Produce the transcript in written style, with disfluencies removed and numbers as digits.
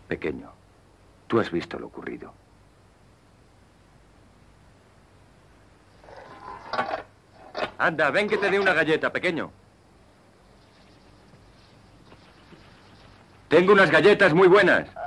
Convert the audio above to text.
Pequeño, tú has visto lo ocurrido. Anda, ven que te dé una galleta, pequeño. Tengo unas galletas muy buenas.